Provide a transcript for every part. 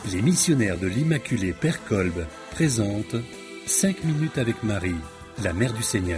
Les missionnaires de l'Immaculée Père Kolb présentent 5 minutes avec Marie, la Mère du Seigneur.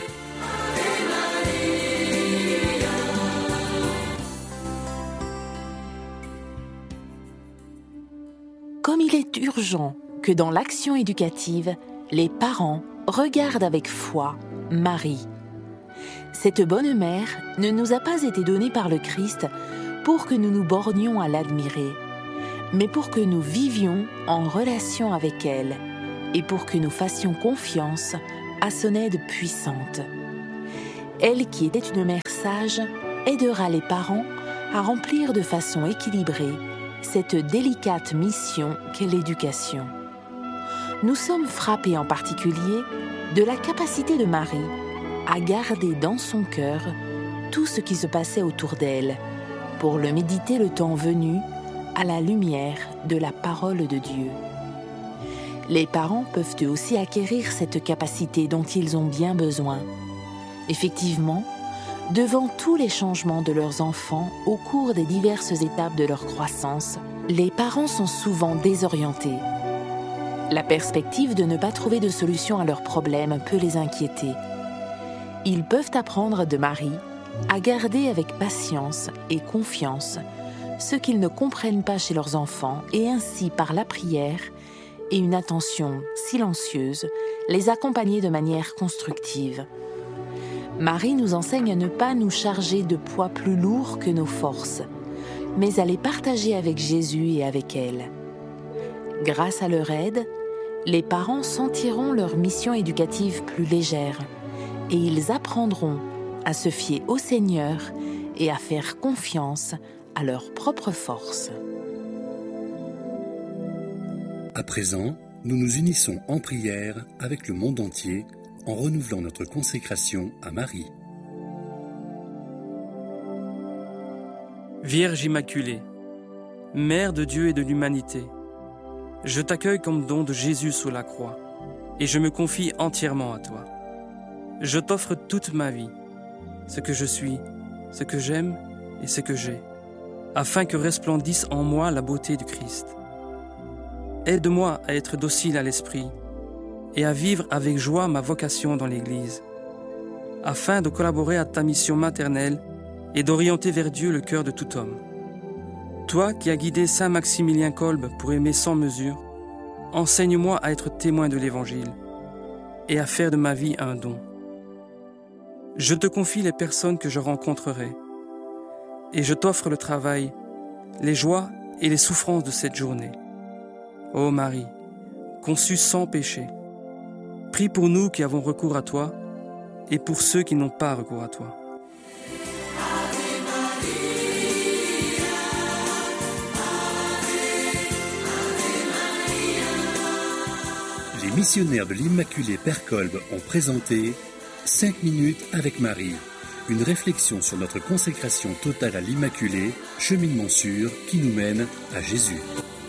Comme il est urgent que dans l'action éducative, les parents regardent avec foi Marie. Cette bonne mère ne nous a pas été donnée par le Christ pour que nous nous bornions à l'admirer, mais pour que nous vivions en relation avec elle et pour que nous fassions confiance à son aide puissante. Elle, qui était une mère sage, aidera les parents à remplir de façon équilibrée cette délicate mission qu'est l'éducation. Nous sommes frappés en particulier de la capacité de Marie à garder dans son cœur tout ce qui se passait autour d'elle, pour le méditer le temps venu à la lumière de la parole de Dieu. Les parents peuvent eux aussi acquérir cette capacité dont ils ont bien besoin. Effectivement, devant tous les changements de leurs enfants au cours des diverses étapes de leur croissance, les parents sont souvent désorientés. La perspective de ne pas trouver de solution à leurs problèmes peut les inquiéter. Ils peuvent apprendre de Marie à garder avec patience et confiance ce qu'ils ne comprennent pas chez leurs enfants et ainsi, par la prière et une attention silencieuse, les accompagner de manière constructive. Marie nous enseigne à ne pas nous charger de poids plus lourds que nos forces, mais à les partager avec Jésus et avec elle. Grâce à leur aide, les parents sentiront leur mission éducative plus légère et ils apprendront à se fier au Seigneur et à faire confiance à leur propre force. À présent, nous nous unissons en prière avec le monde entier en renouvelant notre consécration à Marie. Vierge Immaculée, Mère de Dieu et de l'humanité, je t'accueille comme don de Jésus sous la croix et je me confie entièrement à toi. Je t'offre toute ma vie, ce que je suis, ce que j'aime et ce que j'ai, afin que resplendisse en moi la beauté du Christ. Aide-moi à être docile à l'esprit et à vivre avec joie ma vocation dans l'Église, afin de collaborer à ta mission maternelle et d'orienter vers Dieu le cœur de tout homme. Toi qui as guidé Saint Maximilien Kolb pour aimer sans mesure, enseigne-moi à être témoin de l'Évangile et à faire de ma vie un don. Je te confie les personnes que je rencontrerai et je t'offre le travail, les joies et les souffrances de cette journée. Ô Marie, conçue sans péché, prie pour nous qui avons recours à toi et pour ceux qui n'ont pas recours à toi. Les missionnaires de l'Immaculée Père Kolb ont présenté 5 minutes avec Marie, une réflexion sur notre consécration totale à l'Immaculée, cheminement sûr qui nous mène à Jésus.